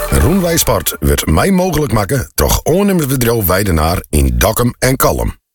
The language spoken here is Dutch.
Roenwij Sport wordt mij mogelijk maken door ondernemersbedrijf Weidenaar in Dokkum en Kalm.